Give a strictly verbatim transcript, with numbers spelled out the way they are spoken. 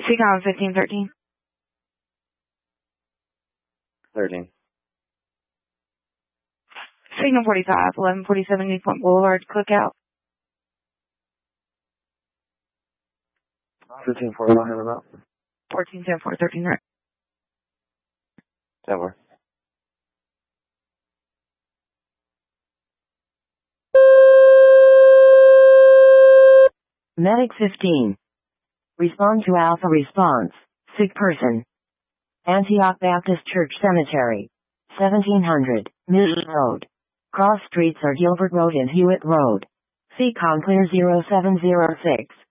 Seacom fifteen thirteen. thirteen. Signal forty-five, eleven forty-seven Newport Boulevard, Cookout. fifteen forty-one, have about. fourteen ten four thirteen right. That works. Medic fifteen. Respond to Alpha response. Sick person. Antioch Baptist Church Cemetery. seventeen hundred, Mill Road. Cross streets are Gilbert Road and Hewitt Road. Seacom clear zero seven zero six.